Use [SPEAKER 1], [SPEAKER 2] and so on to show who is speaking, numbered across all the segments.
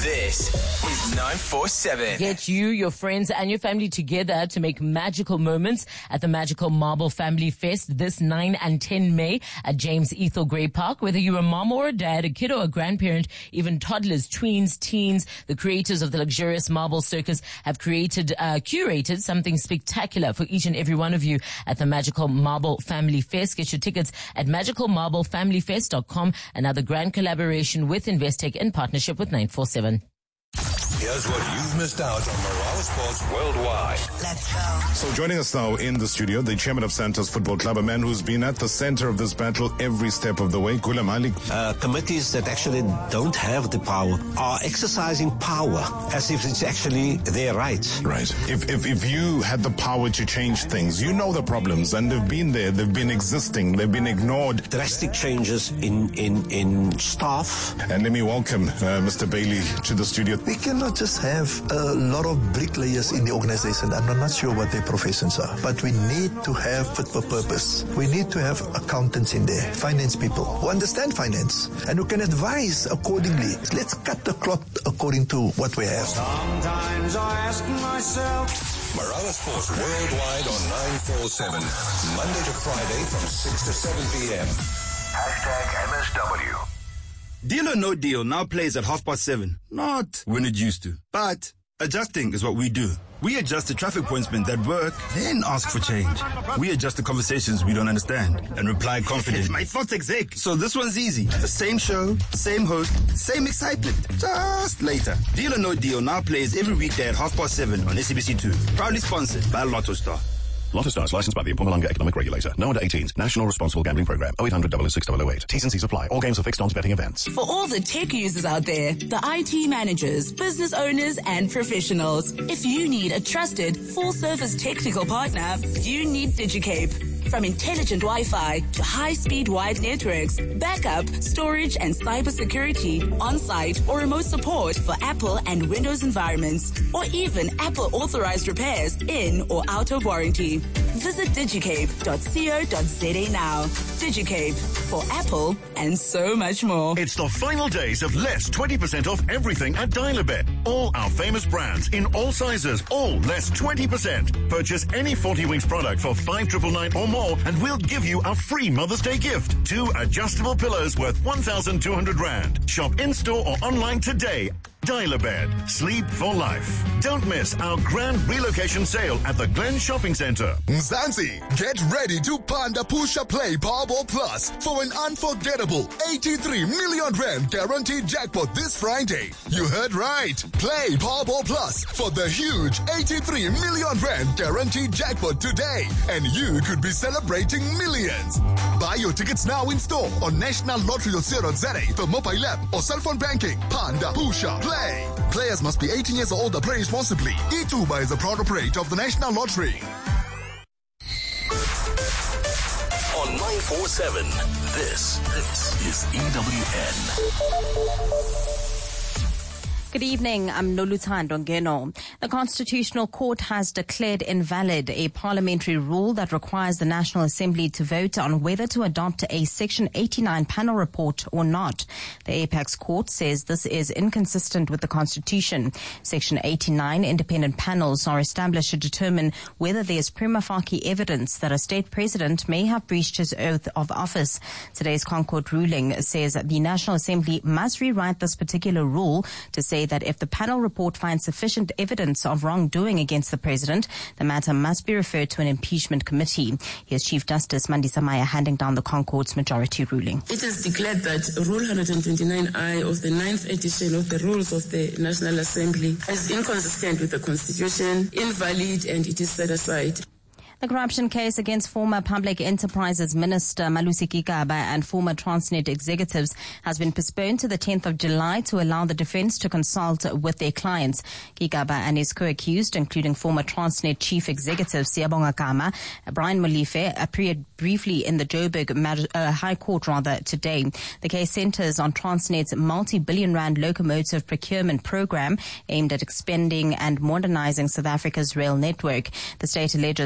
[SPEAKER 1] This is 947.
[SPEAKER 2] Get you, your friends, and your family together to make magical moments at the Magical Marble Family Fest this 9 and 10 May at James Ethel Gray Park. Whether you're a mom or a dad, a kid or a grandparent, even toddlers, tweens, teens, the creators of the luxurious marble circus have curated something spectacular for each and every one of you at the Magical Marble Family Fest. Get your tickets at magicalmarblefamilyfest.com. Another grand collaboration with Investec in partnership with 947.
[SPEAKER 3] Here's what you've missed out on Morale Sports Worldwide.
[SPEAKER 4] Let's go.
[SPEAKER 5] So joining us now in the studio, the chairman of Santos Football Club, a man who's been at the center of this battle every step of the way, Kula Malik.
[SPEAKER 6] Committees that actually don't have the power are exercising power as if it's actually their right.
[SPEAKER 5] Right. If you had the power to change things, you know the problems, and they've been there, they've been existing, they've been ignored.
[SPEAKER 6] Drastic changes in staff.
[SPEAKER 5] And let me welcome Mr. Bailey to the studio.
[SPEAKER 7] We cannot just have a lot of bricklayers in the organization. I'm not sure what their professions are, but we need to have fit for purpose. We need to have accountants in there, finance people who understand finance and who can advise accordingly. Let's cut the cloth according to what we have.
[SPEAKER 3] Sometimes I ask myself. Morale Sports Worldwide on 947, Monday to Friday from 6 to 7 p.m. #MSW.
[SPEAKER 8] Deal or No Deal now plays at 7:30. Not when it used to. But adjusting is what we do. We adjust the traffic pointsmen that work, then ask for change. We adjust the conversations we don't understand and reply confidently. My thoughts exec. So this one's easy. The same show, same host, same excitement. Just later. Deal or No Deal now plays every weekday at 7:30 on SABC2. Proudly sponsored by Lotto Star.
[SPEAKER 9] Lotto Stars licensed by the Mpumalanga Economic Regulator. No under 18s. National Responsible Gambling Program. 0800 006 008. T's and C's apply. All games are fixed odds betting events.
[SPEAKER 4] For all the tech users out there, the IT managers, business owners, and professionals, if you need a trusted, full-service technical partner, you need DigiCape. From intelligent Wi-Fi to high-speed wide networks, backup, storage, and cybersecurity, on-site or remote support for Apple and Windows environments, or even Apple-authorized repairs in or out of warranty. Visit digicape.co.za now. DigiCape, for Apple and so much more.
[SPEAKER 10] It's the final days of less 20% off everything at Dial-A-Bet. All our famous brands in all sizes, all less 20%. Purchase any 40 Winks product for 5,999 or more, and we'll give you a free Mother's Day gift. 2 adjustable pillows worth 1,200 Rand. Shop in-store or online today. Dial-A-Bet. Sleep for life. Don't miss our grand relocation sale at the Glen Shopping Center.
[SPEAKER 11] Mzansi, get ready to Panda Pusha Play Powerball Plus for an unforgettable 83 million Rand guaranteed jackpot this Friday. You heard right. Play Powerball Plus for the huge 83 million Rand guaranteed jackpot today, and you could be celebrating millions. Buy your tickets now in store on National Lottery.co.za, the mobile app or cell phone banking. Panda Pusha Play. Players must be 18 years or older. Play responsibly. eTuba is a proud operator of the National Lottery.
[SPEAKER 3] On 947, this is EWN.
[SPEAKER 12] Good evening. I'm Noluthando Ngeno. The Constitutional Court has declared invalid a parliamentary rule that requires the National Assembly to vote on whether to adopt a Section 89 panel report or not. The Apex Court says this is inconsistent with the Constitution. Section 89 independent panels are established to determine whether there is prima facie evidence that a state president may have breached his oath of office. Today's Concord ruling says that the National Assembly must rewrite this particular rule to say that if the panel report finds sufficient evidence of wrongdoing against the president, the matter must be referred to an impeachment committee. Here's Chief Justice Mandisa Maya handing down the Concord's majority ruling.
[SPEAKER 13] It is declared that Rule 129I of the 9th edition of the Rules of the National Assembly is inconsistent with the Constitution, invalid, and it is set aside.
[SPEAKER 12] The corruption case against former Public Enterprises Minister Malusi Gigaba and former Transnet executives has been postponed to the 10th of July to allow the defense to consult with their clients. Gigaba and his co-accused, including former Transnet Chief Executive Siyabonga Kama, Brian Molefe, appeared briefly in the Joburg High Court today. The case centers on Transnet's multi-billion rand locomotive procurement program aimed at expanding and modernizing South Africa's rail network. The state alleges that tender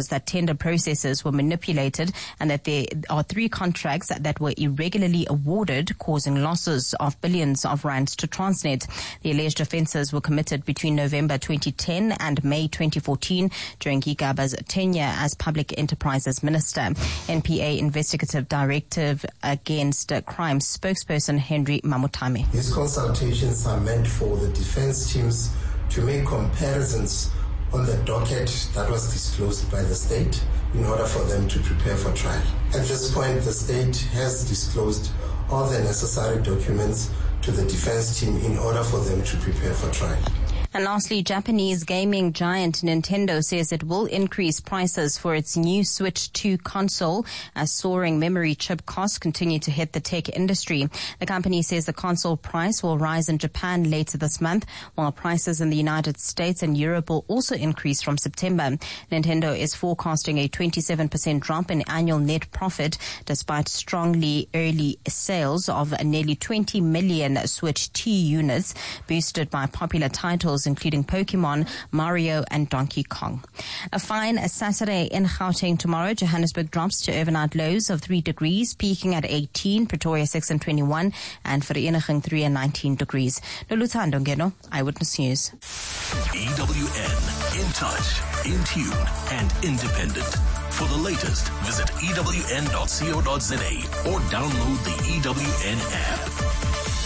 [SPEAKER 12] tender processes were manipulated and that there are 3 contracts that were irregularly awarded, causing losses of billions of rands to Transnet. The alleged offences were committed between November 2010 and May 2014 during Gigaba's tenure as Public Enterprises Minister. NPA Investigative Directive Against Crime spokesperson Henry Mamutame.
[SPEAKER 14] These consultations are meant for the defense teams to make comparisons on the docket that was disclosed by the state in order for them to prepare for trial. At this point, the state has disclosed all the necessary documents to the defense team in order for them to prepare for trial.
[SPEAKER 12] And lastly, Japanese gaming giant Nintendo says it will increase prices for its new Switch 2 console as soaring memory chip costs continue to hit the tech industry. The company says the console price will rise in Japan later this month, while prices in the United States and Europe will also increase from September. Nintendo is forecasting a 27% drop in annual net profit despite strongly early sales of nearly 20 million Switch 2 units, boosted by popular titles including Pokemon, Mario, and Donkey Kong. A fine Saturday in Gauteng tomorrow. Johannesburg drops to overnight lows of 3 degrees, peaking at 18, Pretoria 6 and 21, and Vereeniging 3 and 19 degrees. Loluthando Ngeno, Eyewitness News.
[SPEAKER 15] EWN, in touch, in tune, and independent. For the latest, visit ewn.co.za or download the EWN app.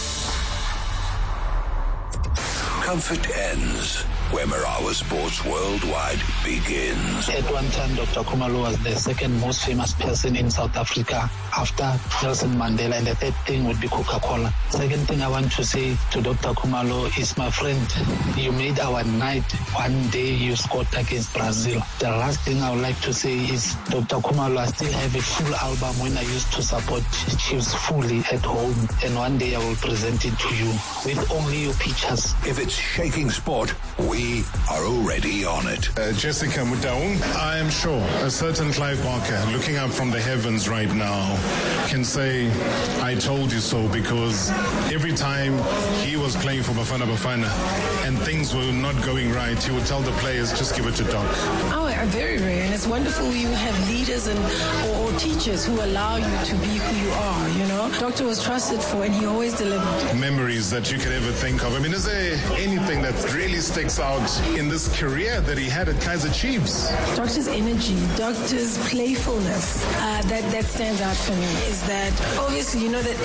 [SPEAKER 3] Comfort ends where Marawa Sports Worldwide begins.
[SPEAKER 16] At one time, Dr. Khumalo was the second most famous person in South Africa after Nelson Mandela, and the third thing would be Coca-Cola. Second thing I want to say to Dr. Khumalo is, my friend, you made our night. One day you scored against Brazil. The last thing I would like to say is, Dr. Khumalo, I still have a full album when I used to support Chiefs fully at home, and one day I will present it to you with only your pictures.
[SPEAKER 3] If it's shaking sport, we are already on it.
[SPEAKER 5] Jessica Mutaung, I am sure a certain Clive Barker looking up from the heavens right now can say, I told you so, because every time he was playing for Bafana Bafana and things were not going right, he would tell the players, just give it to Doc.
[SPEAKER 17] Oh, very rare, and it's wonderful you have leaders and or teachers who allow you to be who you are, you know. Doctor was trusted for, and he always delivered.
[SPEAKER 5] Memories that you could ever think of. I mean, is there anything that really sticks out in this career that he had at Kaizer Chiefs?
[SPEAKER 17] Doctor's energy, Doctor's playfulness, that stands out for me. Is that obviously you know that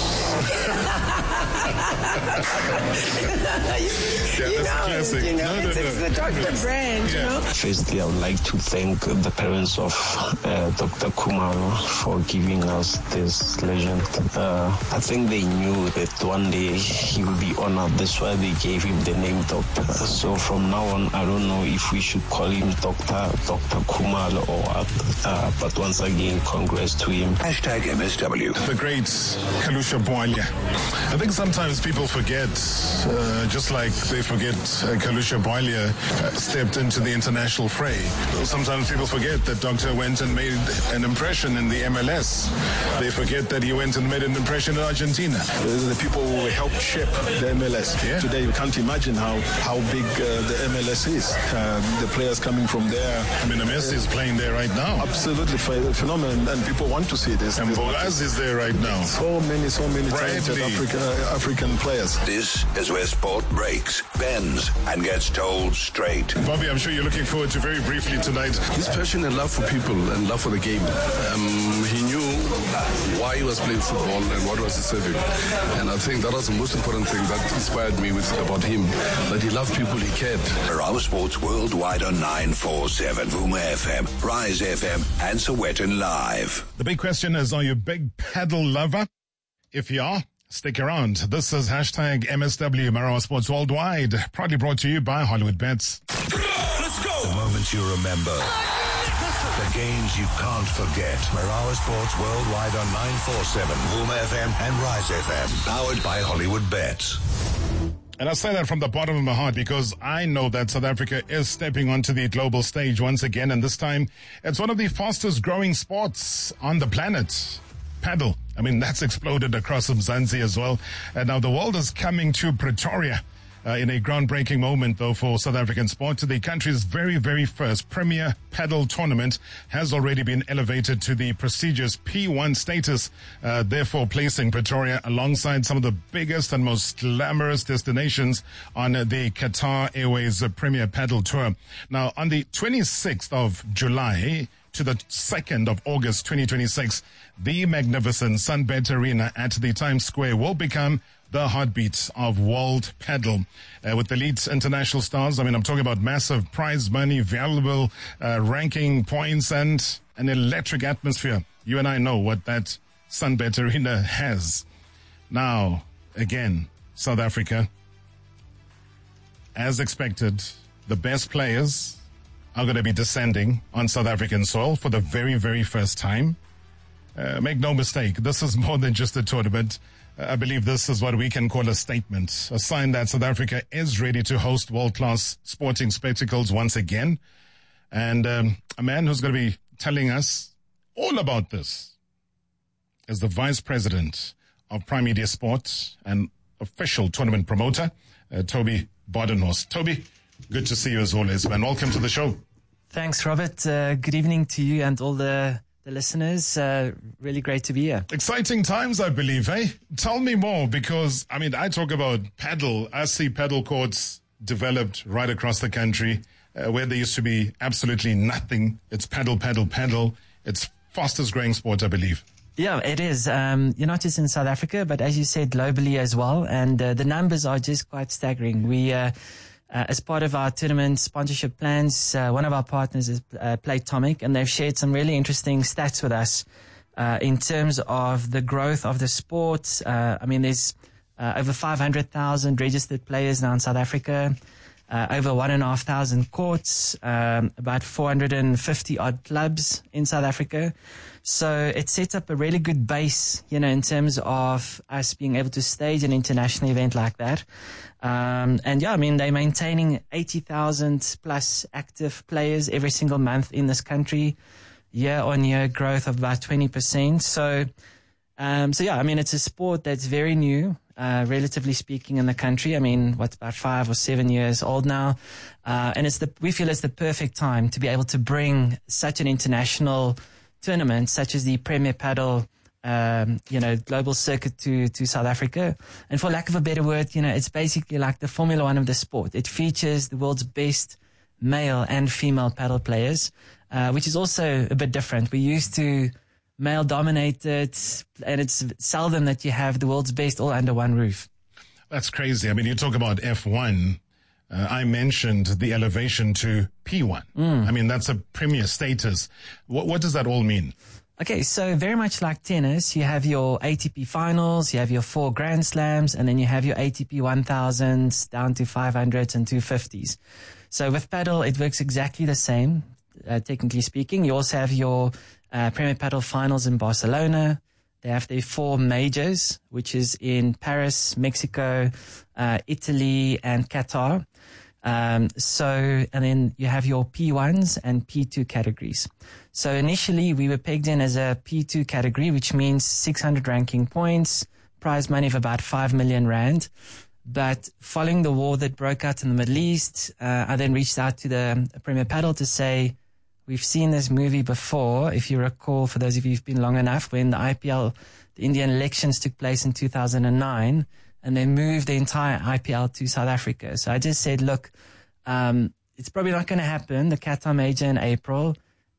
[SPEAKER 5] classic.
[SPEAKER 17] It's the Doctor brand, you know.
[SPEAKER 16] Firstly, I would like to thank the parents of Dr. Khumalo for giving us this legend. I think they knew that one day he will be honored. That's why they gave him the name Doctor. So from now on, I don't know if we should call him Dr. Khumalo or what. But once again, congrats to him.
[SPEAKER 3] Hashtag MSW.
[SPEAKER 5] The great Kalusha Bwalya. I think sometimes people forget, just like they forget Kalusha Bwalya stepped into the international fray. Sometimes people forget that Doctor went and made an impression in the MLS. They forget that he went and made an impression in Argentina.
[SPEAKER 18] The people who helped shape the MLS. Yeah. Today, you can't imagine how big the MLS is. The players coming from there.
[SPEAKER 5] I mean, Messi is playing there right now.
[SPEAKER 18] Absolutely phenomenal, and people want to see this.
[SPEAKER 5] And Boaz is there right now.
[SPEAKER 18] So many talented African players.
[SPEAKER 3] This is where sport breaks, bends, and gets told straight.
[SPEAKER 5] Bobby, I'm sure you're looking forward to very briefly tonight.
[SPEAKER 19] His passion and love for people and love for the game. He knew why he was playing football and what was he serving. And I think that was the most important thing that inspired me about him, that he loved people, he cared.
[SPEAKER 3] Marawa Sports Worldwide on 947, Vuma FM, Rise FM, and Sowetan Live.
[SPEAKER 5] The big question is, are you a big paddle lover? If you are, stick around. This is hashtag MSW Marawa Sports Worldwide, proudly brought to you by Hollywood Bets.
[SPEAKER 3] Let's go! The moments you remember. The games you can't forget. Marawa Sports Worldwide on 947, Vuma FM and Rise FM. Powered by Hollywood Bets.
[SPEAKER 5] And I say that from the bottom of my heart because I know that South Africa is stepping onto the global stage once again, and this time it's one of the fastest growing sports on the planet. Paddle. I mean, that's exploded across Mzansi as well. And now the world is coming to Pretoria. in a groundbreaking moment, though, for South African sport. The country's very, very first Premier Paddle Tournament has already been elevated to the prestigious P1 status, therefore placing Pretoria alongside some of the biggest and most glamorous destinations on the Qatar Airways Premier Paddle Tour. Now, on the 26th of July to the 2nd of August 2026, the magnificent Sunbet Arena at the Times Square will become the heartbeat of world paddle, with elite international stars. I mean, I'm talking about massive prize money, valuable ranking points, and an electric atmosphere. You and I know what that Sunbet Arena has. Now, again, South Africa, as expected, the best players are going to be descending on South African soil for the very, very first time. Make no mistake, this is more than just a tournament. I believe this is what we can call a statement, a sign that South Africa is ready to host world-class sporting spectacles once again. And a man who's going to be telling us all about this is the Vice President of Prime Media Sports and official tournament promoter, Toby Badenhorst. Toby, good to see you as always, man. Welcome to the show.
[SPEAKER 20] Thanks, Robert. Good evening to you and all the listeners. Really great to be here.
[SPEAKER 5] Exciting times, I believe, eh? Tell me more, because, I mean, I talk about paddle. I see paddle courts developed right across the country, where there used to be absolutely nothing. It's paddle, paddle, paddle. It's fastest growing sport, I believe.
[SPEAKER 20] Yeah, it is. You're not just in South Africa, but as you said, globally as well. And the numbers are just quite staggering. We, as part of our tournament sponsorship plans, one of our partners is Playtomic, and they've shared some really interesting stats with us in terms of the growth of the sport. I mean, there's over 500,000 registered players now in South Africa, over 1,500 courts, about 450 odd clubs in South Africa. So it sets up a really good base, you know, in terms of us being able to stage an international event like that. And yeah, I mean, they're maintaining 80,000 plus active players every single month in this country, year-on-year growth of about 20%. So yeah, I mean, it's a sport that's very new, relatively speaking, in the country. I mean, about 5 or 7 years old now. And we feel it's the perfect time to be able to bring such an international tournament such as the Premier Paddle, global circuit to South Africa. And for lack of a better word, you know, it's basically like the Formula One of the sport. It features the world's best male and female paddle players, which is also a bit different. We're used to male dominated, and it's seldom that you have the world's best all under one roof.
[SPEAKER 5] That's crazy. I mean, you talk about F1. I mentioned the elevation to P1. I mean, that's a premier status. What does that all mean?
[SPEAKER 20] Okay, so very much like tennis, you have your ATP finals, you have your 4 Grand Slams, and then you have your ATP 1000s down to 500s and 250s. So with paddle, it works exactly the same, technically speaking. You also have your Premier Paddle finals in Barcelona. They have their 4 majors, which is in Paris, Mexico, Italy, and Qatar. And then you have your P1s and P2 categories. So initially we were pegged in as a P2 category, which means 600 ranking points, prize money of about 5 million rand. But following the war that broke out in the Middle East, I then reached out to the Premier Paddle to say, we've seen this movie before, if you recall, for those of you who've been long enough, when the IPL, the Indian elections took place in 2009, and they moved the entire IPL to South Africa. So I just said, look, it's probably not going to happen, the Qatar major in April.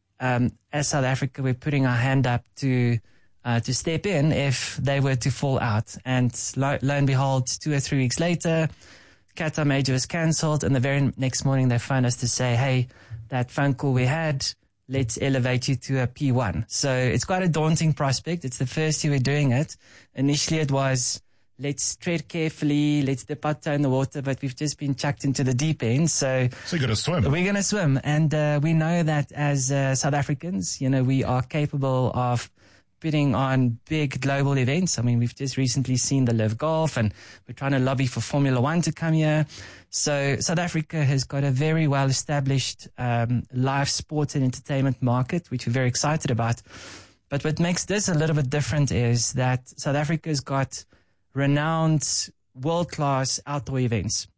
[SPEAKER 20] As South Africa, we're putting our hand up to step in if they were to fall out. And lo and behold, 2 or 3 weeks later, Qatar major was cancelled, and the very next morning they phoned us to say, hey, that phone call we had, let's elevate you to a P1. So it's quite a daunting prospect. It's the first year we're doing it. Initially it was, let's tread carefully, let's dip our toe in the water, but we've just been chucked into the deep end. So
[SPEAKER 5] you're going to swim.
[SPEAKER 20] We're going to swim. And we know that as South Africans, you know, we are capable of putting on big global events. I mean, we've just recently seen the Live Golf, and we're trying to lobby for Formula One to come here. So South Africa has got a very well-established live sports and entertainment market, which we're very excited about. But what makes this a little bit different is that South Africa's got renowned world-class outdoor events.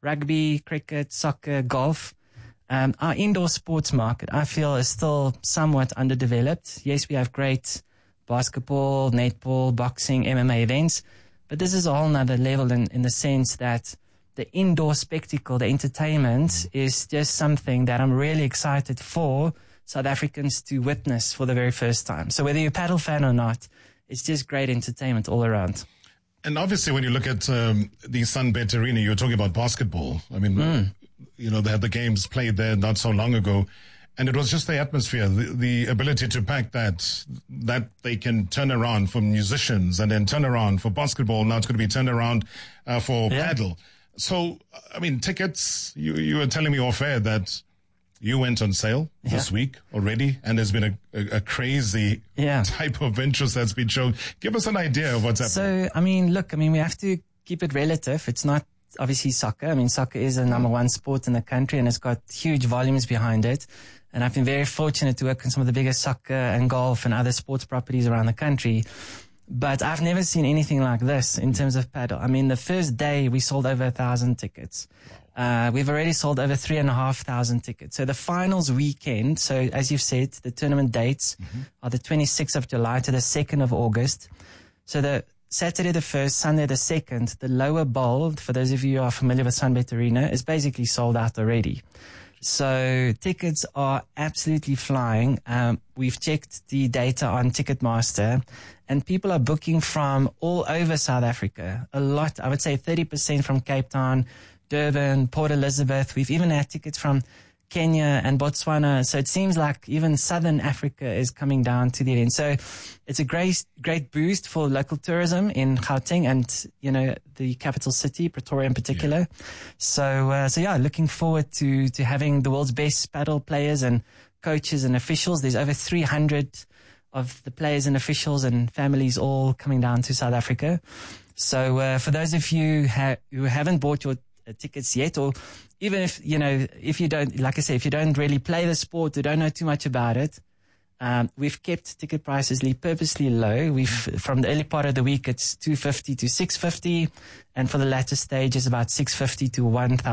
[SPEAKER 20] rugby, cricket, soccer, golf. Our indoor sports market, I feel, is still somewhat underdeveloped. Yes, we have great basketball, netball, boxing, MMA events, but this is a whole nother level in the sense that the indoor spectacle, the entertainment, is just something that I'm really excited for South Africans to witness for the very first time. So whether you're a paddle fan or not, it's just great entertainment all around.
[SPEAKER 5] And obviously, when you look at the Sunbet Arena, you're talking about basketball. I mean, you know, they had the games played there not so long ago. And it was just the atmosphere, the ability to pack that they can turn around for musicians and then turn around for basketball. Now it's going to be turned around for paddle. So, I mean, tickets, you were telling me off air that you went on sale this week already, and there's been a crazy type of interest that's been shown. Give us an idea of what's happening.
[SPEAKER 20] So, I mean, look, we have to keep it relative. It's not obviously soccer. I mean, soccer is the number one sport in the country, and it's got huge volumes behind it. And I've been very fortunate to work on some of the biggest soccer and golf and other sports properties around the country. But I've never seen anything like this in terms of paddle. I mean, the first day we sold over 1,000 tickets. We've already sold over 3,500 tickets. So the finals weekend, so as you've said, the tournament dates are the 26th of July to the 2nd of August. So the Saturday the 1st, Sunday the 2nd, the lower bowl, for those of you who are familiar with Sunbet Arena, is basically sold out already. So tickets are absolutely flying. We've checked the data on Ticketmaster, and people are booking from all over South Africa. A lot, I would say 30% from Cape Town, Durban, Port Elizabeth. We've even had tickets from Kenya and Botswana. So it seems like even Southern Africa is coming down to the event. So it's a great boost for local tourism in Gauteng and, you know, the capital city, Pretoria in particular. Yeah. So looking forward to having the world's best paddle players and coaches and officials. There's over 300 of the players and officials and families all coming down to South Africa. So for those of you who haven't bought your tickets yet, or even if you don't, like I say, if you don't really play the sport or don't know too much about it, we've kept ticket prices purposely low. From the early part of the week, it's 250 to 650, and for the latter stage, it's about 650 to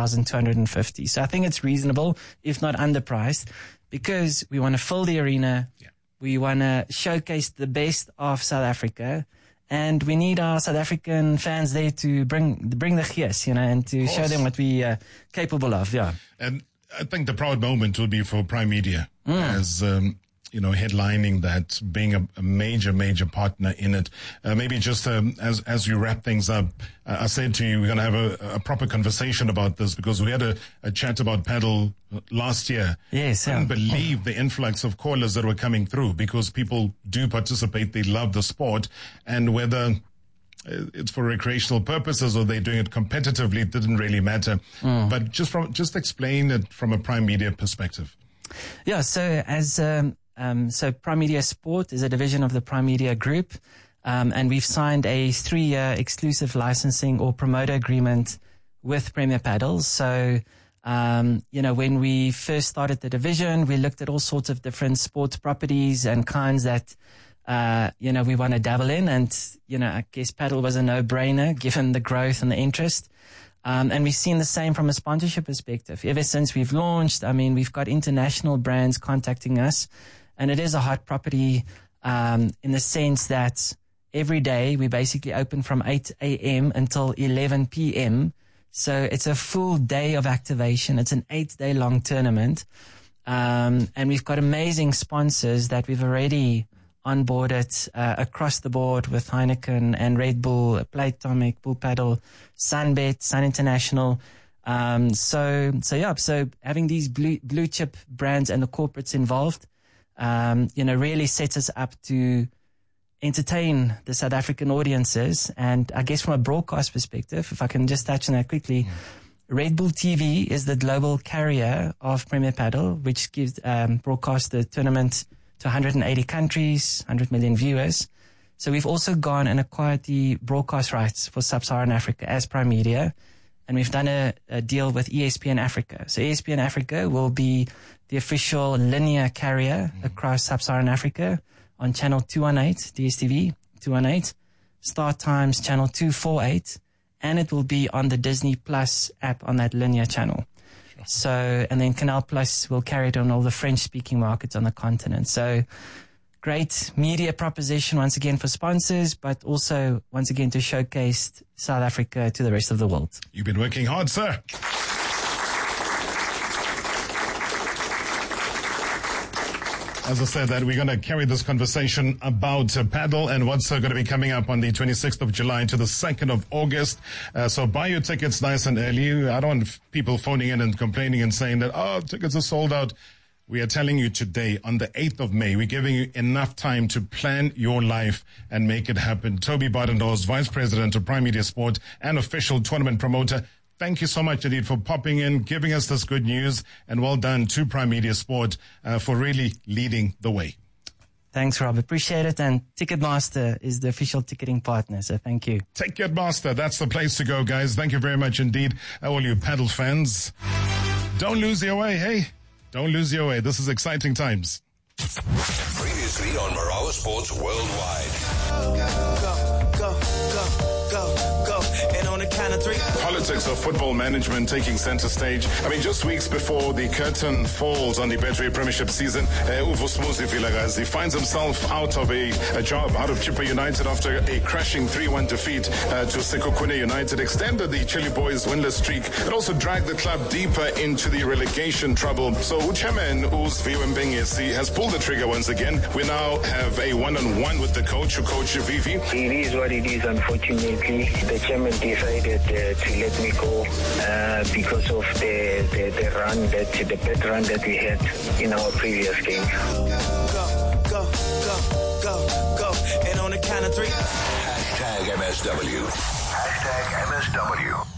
[SPEAKER 20] 1,250. So I think it's reasonable, if not underpriced, because we want to fill the arena. Yeah. We want to showcase the best of South Africa. And we need our South African fans there to bring the gees, and to show them what we are capable of. Yeah. And
[SPEAKER 5] I think the proud moment will be for Prime Media as, headlining that, being a major partner in it. Maybe just as you wrap things up, I said to you, we're going to have a proper conversation about this, because we had a chat about paddle last year.
[SPEAKER 20] Yes.
[SPEAKER 5] I couldn't believe the influx of callers that were coming through, because people do participate. They love the sport, and whether it's for recreational purposes or they're doing it competitively, it didn't really matter. But just explain it from a Prime Media perspective.
[SPEAKER 20] Yeah. So so Prime Media Sport is a division of the Prime Media Group, and we've signed a 3-year exclusive licensing or promoter agreement with Premier Paddles. So, when we first started the division, we looked at all sorts of different sports properties and kinds that, we want to dabble in. And, I guess paddle was a no-brainer given the growth and the interest. And we've seen the same from a sponsorship perspective. Ever since we've launched, we've got international brands contacting us. And it is a hot property in the sense that every day we basically open from 8 a.m. until 11 p.m. So it's a full day of activation. It's an 8-day long tournament. And we've got amazing sponsors that we've already onboarded across the board with Heineken and Red Bull, Playtomic, Bull Paddle, Sunbet, Sun International. So having these blue chip brands and the corporates involved, really sets us up to entertain the South African audiences. And I guess from a broadcast perspective, if I can just touch on that quickly, Red Bull TV is the global carrier of Premier Paddle, which gives broadcast the tournament to 180 countries, 100 million viewers. So we've also gone and acquired the broadcast rights for Sub-Saharan Africa as Prime Media. And we've done a deal with ESPN Africa. So ESPN Africa will be the official linear carrier across Sub-Saharan Africa on channel 218, DSTV 218, Star Times channel 248, and it will be on the Disney Plus app on that linear channel. So, and then Canal Plus will carry it on all the French-speaking markets on the continent. So, great media proposition once again for sponsors, but also once again to showcase South Africa to the rest of the world.
[SPEAKER 5] You've been working hard, sir. As I said, that we're going to carry this conversation about paddle and what's going to be coming up on the 26th of July to the 2nd of August. So buy your tickets nice and early. I don't want people phoning in and complaining and saying that, oh, tickets are sold out. We are telling you today, on the 8th of May, we're giving you enough time to plan your life and make it happen. Toby Badendoors, Vice President of Prime Media Sport and official tournament promoter. Thank you so much indeed for popping in, giving us this good news, and well done to Prime Media Sport for really leading the way.
[SPEAKER 20] Thanks, Rob. Appreciate it. And Ticketmaster is the official ticketing partner, so thank you.
[SPEAKER 5] Ticketmaster, that's the place to go, guys. Thank you very much indeed, all you paddle fans. Don't lose your way, hey? Don't lose your way. This is exciting times.
[SPEAKER 3] Previously on Marawa Sports Worldwide.
[SPEAKER 1] Go. And on the count of three.
[SPEAKER 5] Politics of football management taking center stage. I mean, just weeks before the curtain falls on the Betway Premiership season, Uvusmuzi Vilagazi finds himself out of a job out of Chippa United after a crashing 3-1 defeat to Sekhukhune United, extended the Chili Boys' winless streak. It also dragged the club deeper into the relegation trouble. So Chairman Uzviwe Mbengesi has pulled the trigger once again. We now have a one-on-one with the coach, Coach Vivi.
[SPEAKER 21] It is what it is, unfortunately. The chairman decided to let me go because of the bad run that we had in our previous games.
[SPEAKER 1] Go. And on the count of three.
[SPEAKER 3] #MSW. #MSW.